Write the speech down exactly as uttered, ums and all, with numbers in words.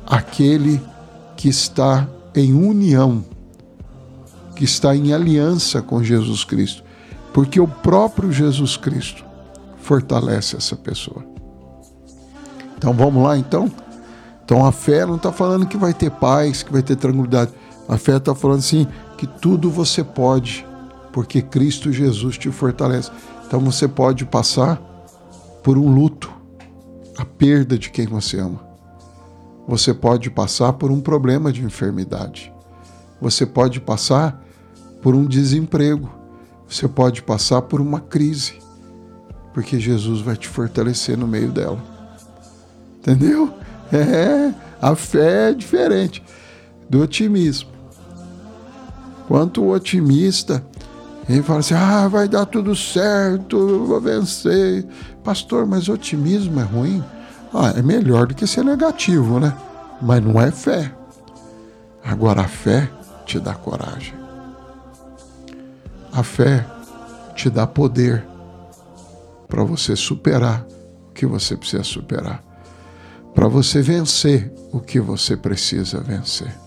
aquele que está em união, que está em aliança com Jesus Cristo, porque o próprio Jesus Cristo fortalece essa pessoa. Então vamos lá então? Então a fé não está falando que vai ter paz, que vai ter tranquilidade. A fé está falando assim, que tudo você pode, porque Cristo Jesus te fortalece. Então você pode passar por um luto, a perda de quem você ama. Você pode passar por um problema de enfermidade. Você pode passar por um desemprego. Você pode passar por uma crise, porque Jesus vai te fortalecer no meio dela. Entendeu? É, a fé é diferente do otimismo. Quanto o otimista, ele fala assim, ah, vai dar tudo certo, eu vou vencer. Pastor, mas otimismo é ruim? Ah, é melhor do que ser negativo, né? Mas não é fé. Agora a fé te dá coragem. A fé te dá poder para você superar o que você precisa superar. Para você vencer o que você precisa vencer.